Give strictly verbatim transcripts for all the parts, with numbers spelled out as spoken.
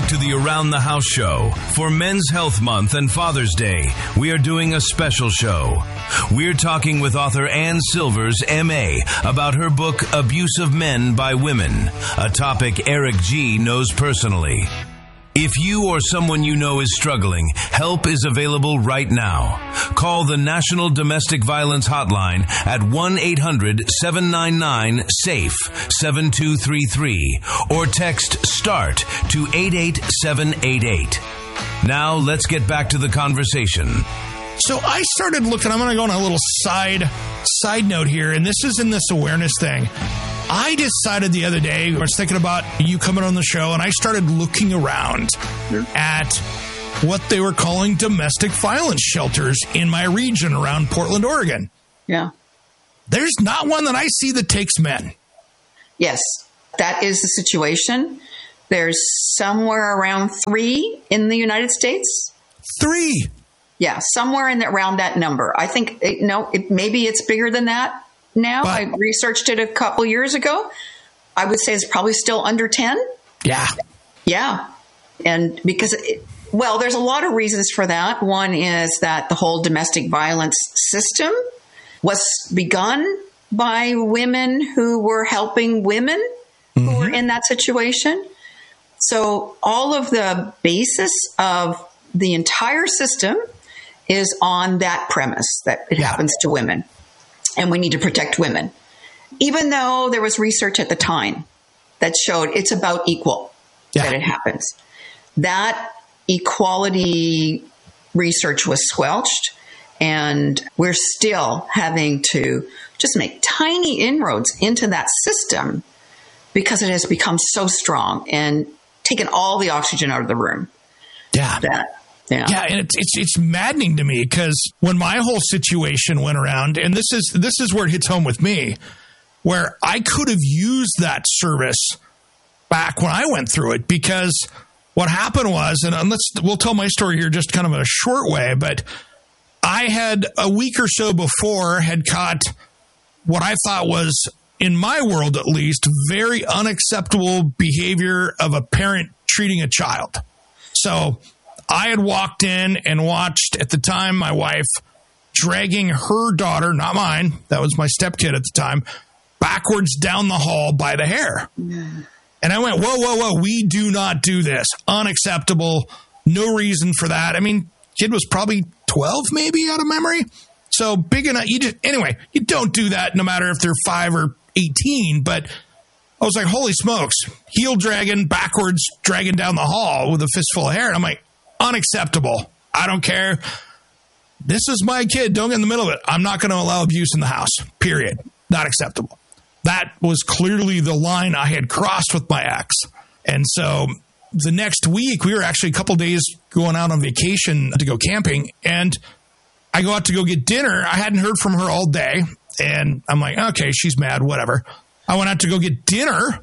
back to the Around the House show. For Men's Health Month and Father's Day, we are doing a special show. We're talking with author Ann Silvers, M A, about her book, Abuse of Men by Women, a topic Eric G. knows personally. If you or someone you know is struggling, help is available right now. Call the National Domestic Violence Hotline at one eight hundred seven nine nine SAFE seven two three three or text START to eight eight seven eight eight. Now let's get back to the conversation. So I started looking, I'm going to go on a little side side note here, and this is in this awareness thing. I decided the other day, I was thinking about you coming on the show, and I started looking around at what they were calling domestic violence shelters in my region around Portland, Oregon. Yeah. There's not one that I see that takes men. Yes, that is the situation. There's somewhere around three in the United States. Three? Yeah, somewhere in the, around that number. I think, it, no, it, maybe it's bigger than that. Now, but, I researched it a couple years ago. I would say it's probably still under ten. Yeah. Yeah. And because, it, well, there's a lot of reasons for that. One is that the whole domestic violence system was begun by women who were helping women mm-hmm. who were in that situation. So all of the basis of the entire system is on that premise that it yeah. happens to women. And we need to protect women. Even though there was research at the time that showed it's about equal yeah. that it happens. That equality research was squelched, and we're still having to just make tiny inroads into that system because it has become so strong and taken all the oxygen out of the room. Yeah. That, Yeah. yeah, and it's it's it's maddening to me because when my whole situation went around, and this is this is where it hits home with me, where I could have used that service back when I went through it, because what happened was, and let's we'll tell my story here just kind of in a short way, but I had a week or so before had caught what I thought was, in my world at least, very unacceptable behavior of a parent treating a child. So I had walked in and watched, at the time, my wife dragging her daughter, not mine, that was my stepkid at the time, backwards down the hall by the hair. Mm. And I went, whoa, whoa, whoa, we do not do this. Unacceptable. No reason for that. I mean, kid was probably twelve, maybe, out of memory. So big enough. You just, anyway, you don't do that no matter if they're five or eighteen. But I was like, holy smokes, heel dragging, backwards, dragging down the hall with a fistful of hair. And I'm like, unacceptable. I don't care. This is my kid. Don't get in the middle of it. I'm not going to allow abuse in the house. Period. Not acceptable. That was clearly the line I had crossed with my ex. And so the next week, we were actually a couple days going out on vacation to go camping. And I go out to go get dinner. I hadn't heard from her all day. And I'm like, okay, she's mad, whatever. I went out to go get dinner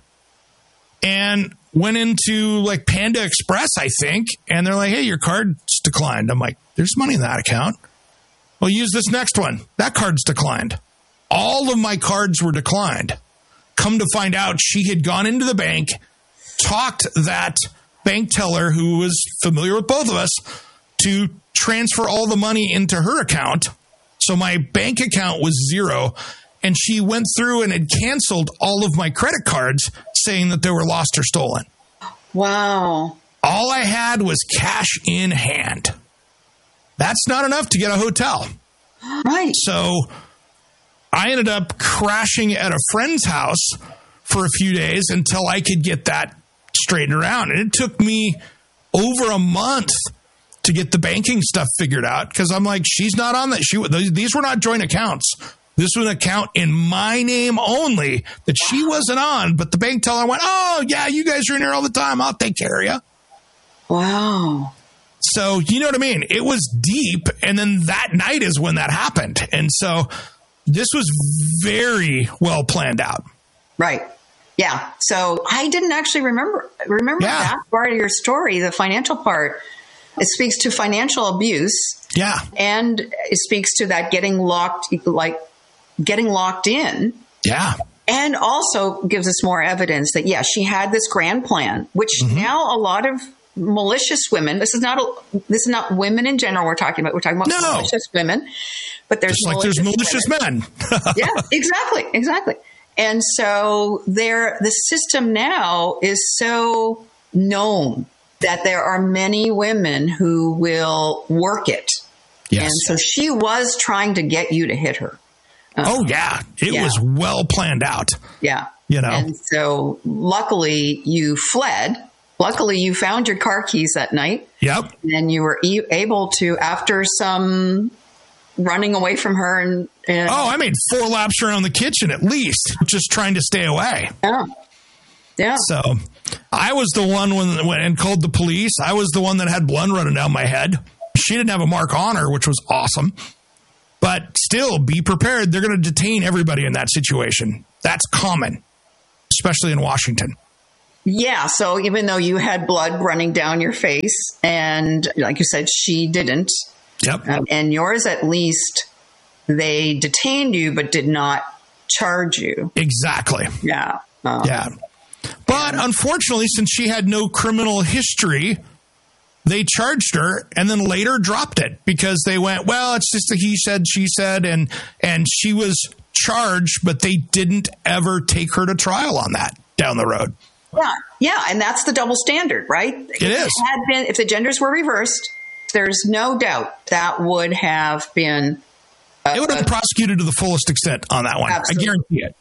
and went into like Panda Express, I think, and they're like, hey, your card's declined. I'm like, there's money in that account. Well, use this next one. That card's declined. All of my cards were declined. Come to find out, she had gone into the bank, talked that bank teller who was familiar with both of us to transfer all the money into her account. So my bank account was zero. And she went through and had canceled all of my credit cards, saying that they were lost or stolen. Wow. All I had was cash in hand. That's not enough to get a hotel. Right. So I ended up crashing at a friend's house for a few days until I could get that straightened around. And it took me over a month to get the banking stuff figured out, because I'm like, she's not on that. She, these were not joint accounts. This was an account in my name only that she wasn't on, but the bank teller went, oh, yeah, you guys are in here all the time. I'll take care of you. Wow. So, you know what I mean? It was deep, and then that night is when that happened. And so this was very well planned out. Right. Yeah. So I didn't actually remember remember yeah. that part of your story, the financial part. It speaks to financial abuse. Yeah. And it speaks to that getting locked, like getting locked in. Yeah. And also gives us more evidence that, yeah, she had this grand plan, which mm-hmm. now a lot of malicious women. This is not a, this is not women in general we're talking about. We're talking about no. malicious women. But there's just like there's malicious women. men. Yeah, exactly, exactly. And so there, the system now is so known that there are many women who will work it. Yes. And so she was trying to get you to hit her. Um, oh, yeah. It yeah. was well planned out. Yeah. You know. And so luckily you fled. Luckily you found your car keys that night. Yep. And you were e- able to, after some running away from her and, and oh, I made four laps around the kitchen at least, just trying to stay away. Yeah. Yeah. So I was the one when went and called the police. I was the one that had blood running down my head. She didn't have a mark on her, which was awesome. But still, be prepared. They're going to detain everybody in that situation. That's common, especially in Washington. Yeah. So even though you had blood running down your face, and like you said, she didn't. Yep. Um, and yours, at least, they detained you but did not charge you. Exactly. Yeah. Um, yeah. But unfortunately, since she had no criminal history, they charged her and then later dropped it because they went, well, it's just a he said, she said, and and she was charged, but they didn't ever take her to trial on that down the road. Yeah. Yeah. And that's the double standard, right? It is. Had been, if the genders were reversed, there's no doubt that would have been. Uh, it would have been prosecuted to the fullest extent on that one. Absolutely. I guarantee it.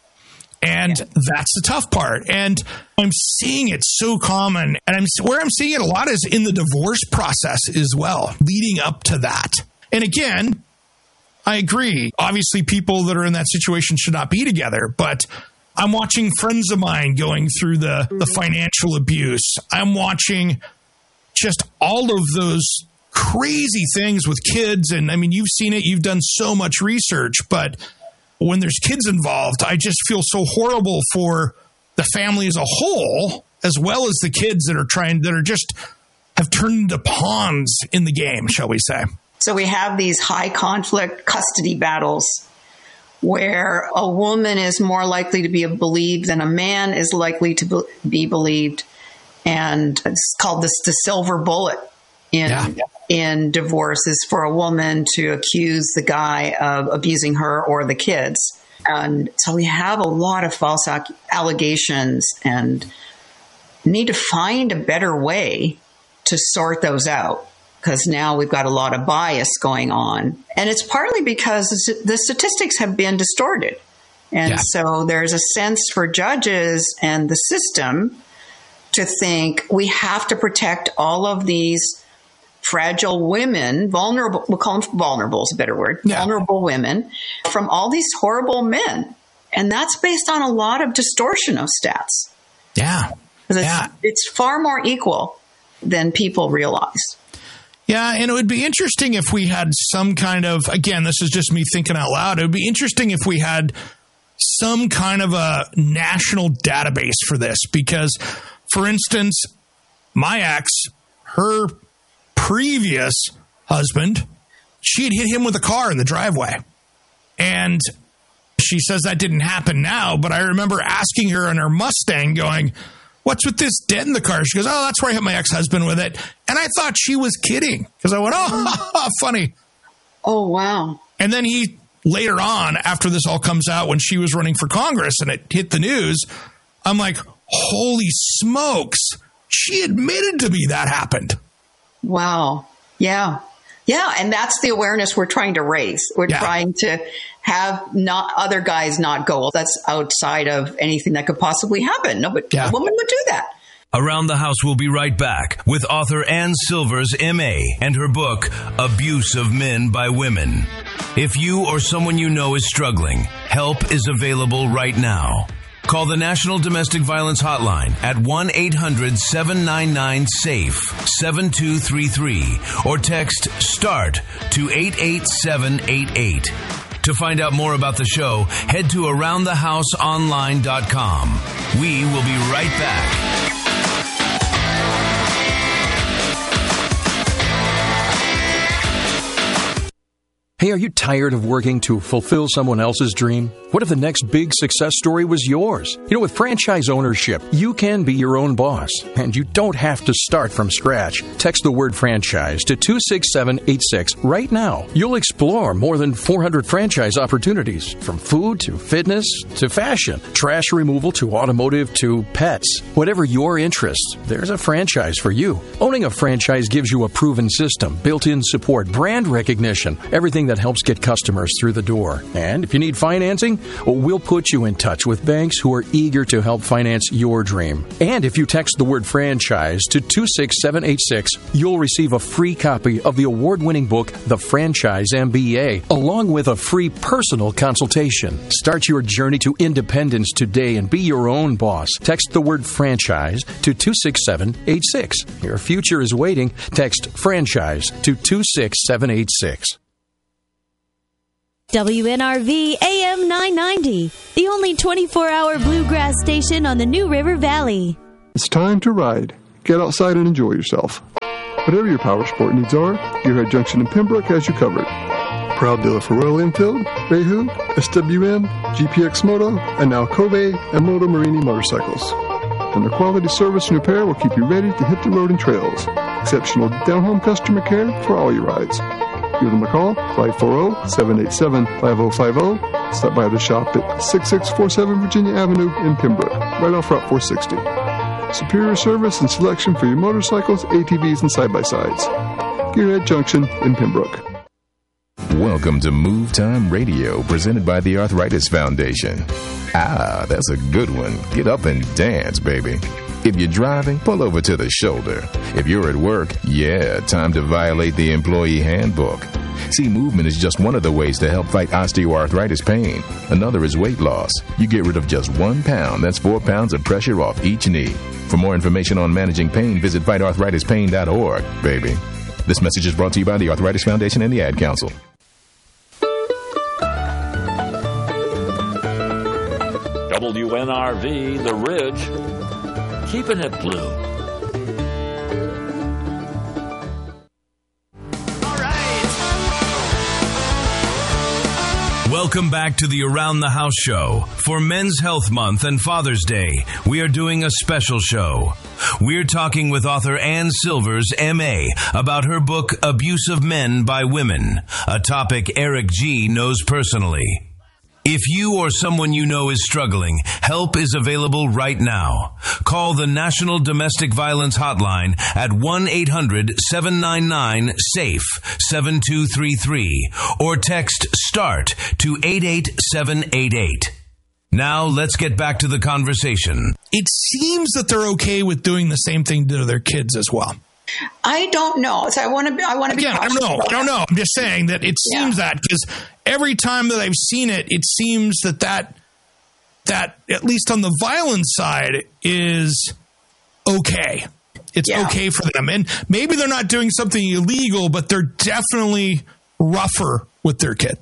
And yeah. that's the tough part. And I'm seeing it so common. And I'm where I'm seeing it a lot is in the divorce process as well, leading up to that. And again, I agree. Obviously, people that are in that situation should not be together. But I'm watching friends of mine going through the, the financial abuse. I'm watching just all of those crazy things with kids. And I mean, you've seen it. You've done so much research. But when there's kids involved, I just feel so horrible for the family as a whole, as well as the kids that are trying, that are just have turned into pawns in the game, shall we say. So we have these high conflict custody battles where a woman is more likely to be believed than a man is likely to be believed. And it's called this the silver bullet in yeah. in divorce is for a woman to accuse the guy of abusing her or the kids. And so we have a lot of false allegations and need to find a better way to sort those out, because now we've got a lot of bias going on. And it's partly because the statistics have been distorted. And yeah. so there's a sense for judges and the system to think we have to protect all of these fragile women, vulnerable, we'll call them vulnerable is a better word, yeah. vulnerable women from all these horrible men. And that's based on a lot of distortion of stats. Yeah. It's, yeah. it's far more equal than people realize. Yeah, and it would be interesting if we had some kind of, again, this is just me thinking out loud, it would be interesting if we had some kind of a national database for this, because, for instance, my ex, her previous husband, she had hit him with a car in the driveway. And she says that didn't happen now, but I remember asking her in her Mustang going, what's with this dent in the car? She goes, oh, that's where I hit my ex-husband with it. And I thought she was kidding because I went, oh, funny. Oh, wow. And then he later on, after this all comes out, when she was running for Congress and it hit the news, I'm like, holy smokes. She admitted to me that happened. Wow. Yeah. Yeah. And that's the awareness we're trying to raise. We're yeah. trying to have not other guys not go. That's outside of anything that could possibly happen. No, but yeah. a woman would do that. Around the House will be right back with author Ann Silvers, M A, and her book, Abuse of Men by Women. If you or someone you know is struggling, help is available right now. Call the National Domestic Violence Hotline at one eight hundred seven nine nine SAFE seven two three three or text START to eight eight seven eight eight. To find out more about the show, head to around the house online dot com. We will be right back. Hey, are you tired of working to fulfill someone else's dream? What if the next big success story was yours? You know, with franchise ownership, you can be your own boss, and you don't have to start from scratch. Text the word franchise to two six seven eight six right now. You'll explore more than four hundred franchise opportunities, from food to fitness to fashion, trash removal to automotive to pets. Whatever your interest, there's a franchise for you. Owning a franchise gives you a proven system, built-in support, brand recognition, everything that helps get customers through the door. And if you need financing, well, we'll put you in touch with banks who are eager to help finance your dream. And if you text the word franchise to two six seven eight six, you'll receive a free copy of the award-winning book, The Franchise M B A, along with a free personal consultation. Start your journey to independence today and be your own boss. Text the word franchise to two six seven eight six. Your future is waiting. Text franchise to two six seven eight six. W N R V A M nine ninety, the only twenty-four hour bluegrass station on the New River Valley. It's time to ride. Get outside and enjoy yourself. Whatever your power sport needs are, Gearhead Junction in Pembroke has you covered. Proud dealer for Royal Enfield, Behu, S W M, G P X Moto, and now Kobe and Moto Marini motorcycles. And their quality service and repair will keep you ready to hit the road and trails. Exceptional down-home customer care for all your rides. Give them a call, five four zero, seven eight seven, five zero five zero. Stop by the shop at six six four seven Virginia Avenue in Pembroke, right off Route four sixty. Superior service and selection for your motorcycles, A T Vs, and side-by-sides. Gearhead Junction in Pembroke. Welcome to Move Time Radio, presented by the Arthritis Foundation. Ah, that's a good one. Get up and dance, baby. If you're driving, pull over to the shoulder. If you're at work, yeah, time to violate the employee handbook. See, movement is just one of the ways to help fight osteoarthritis pain. Another is weight loss. You get rid of just one pound. That's four pounds of pressure off each knee. For more information on managing pain, visit fight arthritis pain dot org, baby. This message is brought to you by the Arthritis Foundation and the Ad Council. W N R V, The Ridge, keeping it blue. All right. Welcome back to the Around the House show. For Men's Health Month and Father's Day, we are doing a special show. We're talking with author Ann Silvers, M A, about her book, Abuse of Men by Women, a topic Eric G. knows personally. If you or someone you know is struggling, help is available right now. Call the National Domestic Violence Hotline at one eight hundred seven nine nine SAFE seven two three three or text START to eight eight seven eight eight. Now let's get back to the conversation. It seems that they're okay with doing the same thing to their kids as well. I don't know. So I want to be, I want to be Again, I don't know. I don't know. I'm just saying that it seems yeah. that because every time that I've seen it, it seems that, that that at least on the violence side is okay. It's yeah. okay for them. And maybe they're not doing something illegal, but they're definitely rougher with their kids.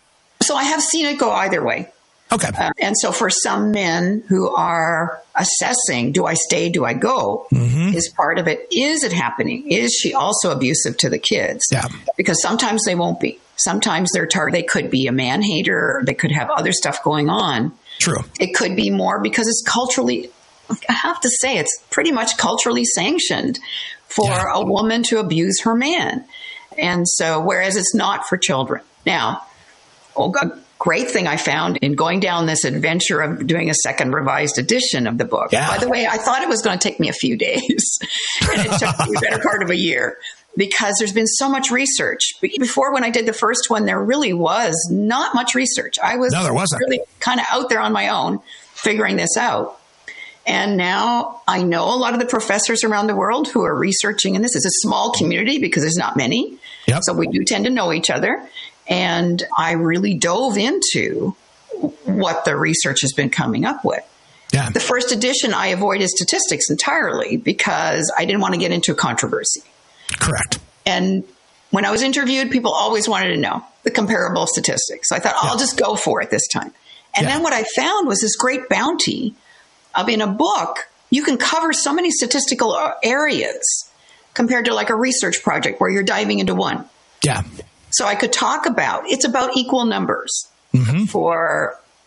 So I have seen it go either way. Okay. Uh, and so for some men who are assessing, do I stay, do I go, mm-hmm. is part of it. Is it happening? Is she also abusive to the kids? Yeah. Because sometimes they won't be. Sometimes they're tar- they could be a man hater. They could have other stuff going on. True. It could be more because it's culturally, I have to say, it's pretty much culturally sanctioned for yeah. a woman to abuse her man. And so, whereas it's not for children. Now, oh God, great thing I found in going down this adventure of doing a second revised edition of the book. Yeah. By the way, I thought it was going to take me a few days, and it took me the better part of a year because there's been so much research. Before, when I did the first one, there really was not much research. I was no, there wasn't. really kind of out there on my own figuring this out. And now I know a lot of the professors around the world who are researching, and this is a small community because there's not many. Yep. So we do tend to know each other. And I really dove into what the research has been coming up with. Yeah. The first edition, I avoided statistics entirely because I didn't want to get into a controversy. Correct. And when I was interviewed, people always wanted to know the comparable statistics. So I thought, yeah. I'll just go for it this time. And yeah. then what I found was this great bounty of in a book, you can cover so many statistical areas compared to like a research project where you're diving into one. Yeah. So I could talk about, it's about equal numbers mm-hmm. for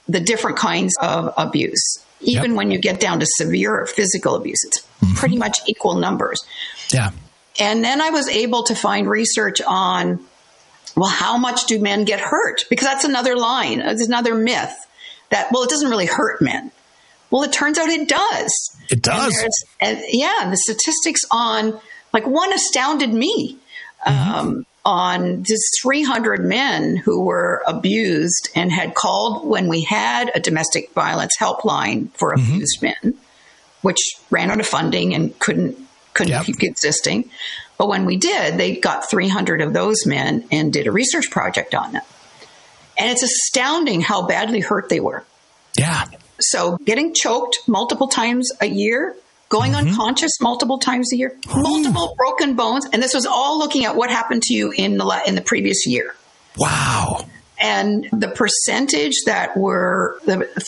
the different kinds of abuse. Even yep. when you get down to severe physical abuse, it's mm-hmm. pretty much equal numbers. Yeah. And then I was able to find research on, well, how much do men get hurt? Because that's another line. It's another myth that, well, it doesn't really hurt men. Well, it turns out it does. It does. And, and yeah, the statistics on, like, one astounded me. Mm-hmm. Um, on just three hundred men who were abused and had called when we had a domestic violence helpline for abused mm-hmm. men, which ran out of funding and couldn't couldn't yep. keep existing. But when we did, they got three hundred of those men and did a research project on them. And it's astounding how badly hurt they were. Yeah. So getting choked multiple times a year, going mm-hmm. unconscious multiple times a year, Ooh. multiple broken bones. And this was all looking at what happened to you in the in the previous year. Wow. And the percentage that were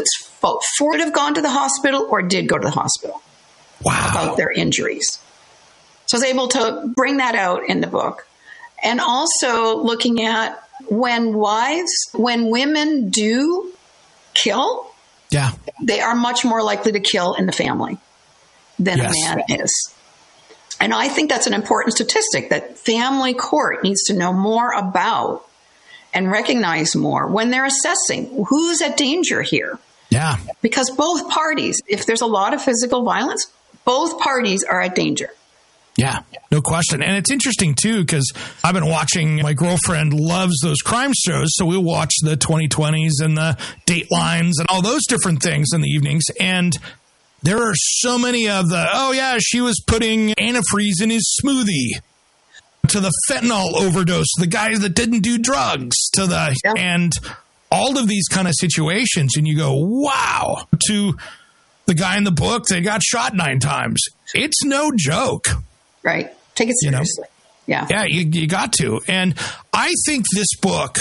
for would have gone to the hospital or did go to the hospital. Wow. About their injuries. So I was able to bring that out in the book. And also looking at when wives, when women do kill, yeah, they are much more likely to kill in the family than yes. a man is. And I think that's an important statistic that family court needs to know more about and recognize more when they're assessing who's at danger here. Yeah. Because both parties, if there's a lot of physical violence, both parties are at danger. Yeah, no question. And it's interesting, too, because I've been watching, my girlfriend loves those crime shows, so we'll watch the twenty twenties and the Datelines and all those different things in the evenings. And there are so many of the, oh, yeah, she was putting antifreeze in his smoothie, to the fentanyl overdose, the guy that didn't do drugs, to the, yeah. and all of these kind of situations. And you go, wow, to the guy in the book that got shot nine times. It's no joke. Right. Take it seriously. You know? Yeah. Yeah, you, you got to. And I think this book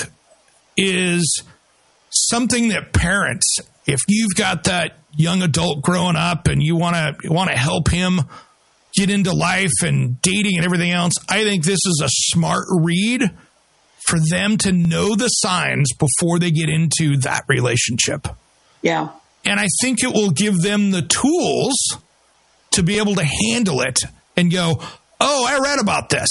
is something that parents, if you've got that young adult growing up and you want to want to help him get into life and dating and everything else, I think this is a smart read for them to know the signs before they get into that relationship. Yeah. And I think it will give them the tools to be able to handle it and go, oh, I read about this.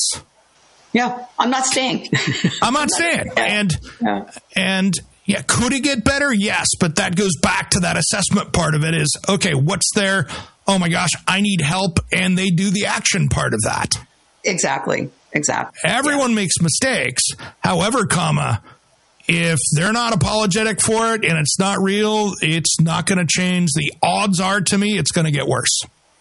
Yeah, I'm not staying. I'm not staying. Yeah. And, yeah. and yeah, could it get better? Yes, but that goes back to that assessment part of it is, okay, what's there? Oh my gosh, I need help. And they do the action part of that. Exactly, exactly. Everyone yeah. makes mistakes. However, comma, if they're not apologetic for it and it's not real, it's not going to change. The odds are, to me, it's going to get worse.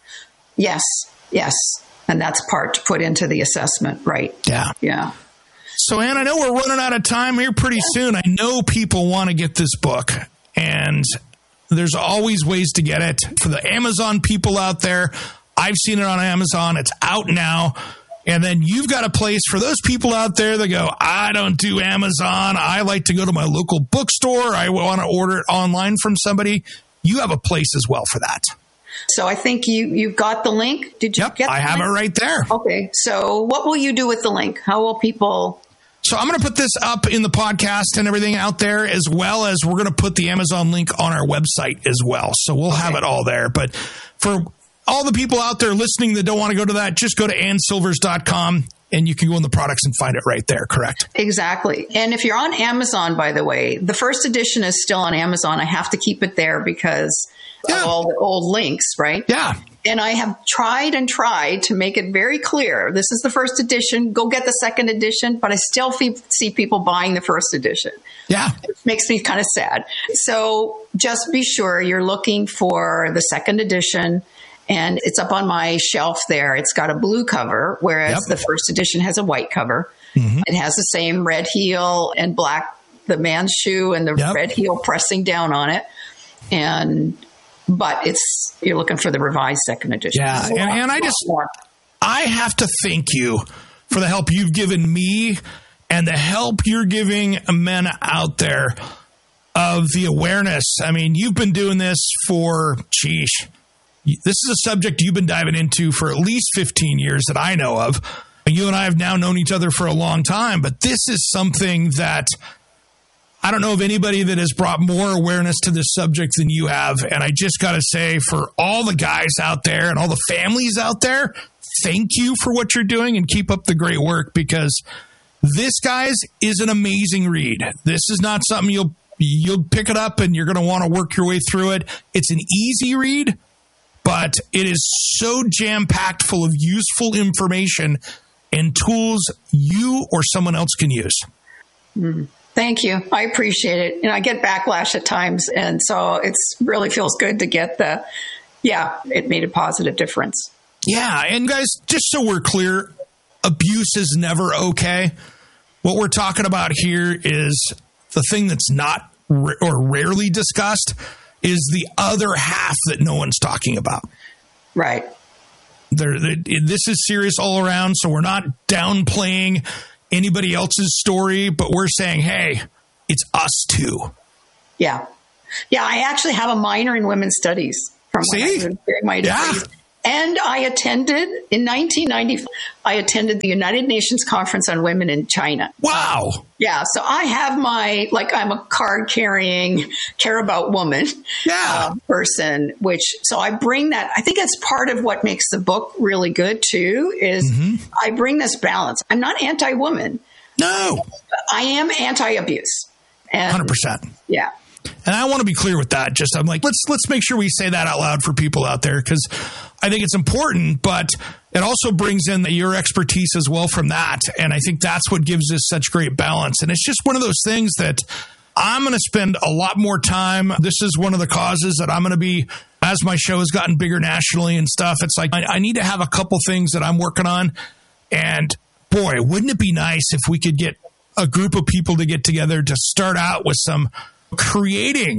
Yes, yes. And that's part to put into the assessment, right? Yeah. Yeah. So, Ann, I know we're running out of time here pretty soon. I know people want to get this book, and there's always ways to get it. For the Amazon people out there, I've seen it on Amazon. It's out now. And then you've got a place for those people out there that go, I don't do Amazon. I like to go to my local bookstore. I want to order it online from somebody. You have a place as well for that. So I think you, you've got the link. Did you yep, get the I have link? it right there. Okay. So what will you do with the link? How will people... So I'm going to put this up in the podcast and everything out there, as well as we're going to put the Amazon link on our website as well. So we'll okay. have it all there. But for all the people out there listening that don't want to go to that, just go to ann silvers dot com and you can go in the products and find it right there, correct? Exactly. And if you're on Amazon, by the way, the first edition is still on Amazon. I have to keep it there because yeah. of all the old links, right? Yeah. And I have tried and tried to make it very clear. This is the first edition. Go get the second edition. But I still fe- see people buying the first edition. Yeah. It makes me kind of sad. So just be sure you're looking for the second edition. And it's up on my shelf there. It's got a blue cover, whereas yep. the first edition has a white cover. Mm-hmm. It has the same red heel and black, the man's shoe and the yep. red heel pressing down on it. And, but it's, you're looking for the revised second edition. Yeah. And, and I just, more. I have to thank you for the help you've given me and the help you're giving men out there of the awareness. I mean, you've been doing this for, geesh, this is a subject you've been diving into for at least fifteen years that I know of. You and I have now known each other for a long time, but this is something that I don't know of anybody that has brought more awareness to this subject than you have. And I just got to say, for all the guys out there and all the families out there, thank you for what you're doing and keep up the great work, because this, guys, is an amazing read. This is not something you'll you'll pick it up and you're going to want to work your way through it. It's an easy read, but it is so jam-packed full of useful information and tools you or someone else can use. Mm. Thank you. I appreciate it. You know, I get backlash at times, and so it's really feels good to get the, yeah, it made a positive difference. Yeah, and guys, just so we're clear, abuse is never okay. What we're talking about here is the thing that's not r- or rarely discussed is the other half that no one's talking about. Right. There, this is serious all around, so we're not downplaying anybody else's story, but we're saying, hey, it's us too. Yeah. Yeah, I actually have a minor in women's studies from See? when I was doing my degrees. Yeah. And I attended, in nineteen ninety, I attended the United Nations Conference on Women in China. Wow. Uh, yeah, so I have my, like I'm a card-carrying, care about woman yeah. uh, person, which, so I bring that, I think that's part of what makes the book really good too, is mm-hmm. I bring this balance. I'm not anti-woman. No. I am anti-abuse. And, one hundred percent. Yeah. And I want to be clear with that. Just I'm like, let's let's make sure we say that out loud for people out there, because I think it's important, but it also brings in the, your expertise as well from that. And I think that's what gives us such great balance. And it's just one of those things that I'm going to spend a lot more time. This is one of the causes that I'm going to be, as my show has gotten bigger nationally and stuff, it's like I, I need to have a couple things that I'm working on. And boy, wouldn't it be nice if we could get a group of people to get together to start out with some creating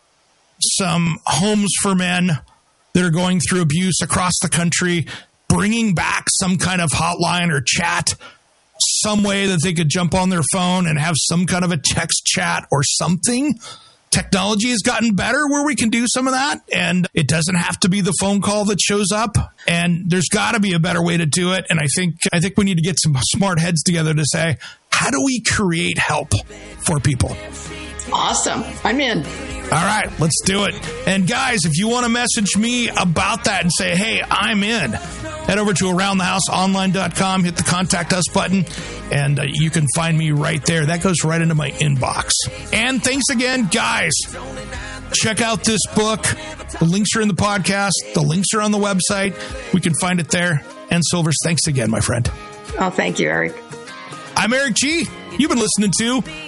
some homes for men that are going through abuse across the country, bringing back some kind of hotline or chat, some way that they could jump on their phone and have some kind of a text chat or something. Technology has gotten better where we can do some of that, and it doesn't have to be the phone call that shows up, and there's got to be a better way to do it. And I think I think we need to get some smart heads together to say, how do we create help for people? Awesome. I'm in. All right, let's do it. And guys, if you want to message me about that and say, hey, I'm in, head over to around the house online dot com, hit the contact us button, and uh, you can find me right there. That goes right into my inbox. And thanks again, guys. Check out this book. The links are in the podcast. The links are on the website. We can find it there. And Silvers, thanks again, my friend. Oh, thank you, Eric. I'm Eric G. You've been listening to